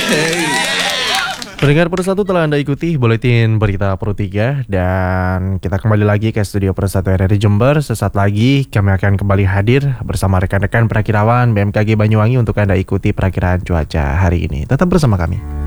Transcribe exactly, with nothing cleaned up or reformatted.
Pendengar Persatu, telah Anda ikuti Buletin Berita Pro tiga dan kita kembali lagi ke studio Persatu R R I Jember. Sesaat lagi kami akan kembali hadir bersama rekan-rekan perakirawan B M K G Banyuwangi untuk Anda ikuti perakiraan cuaca hari ini. Tetap bersama kami.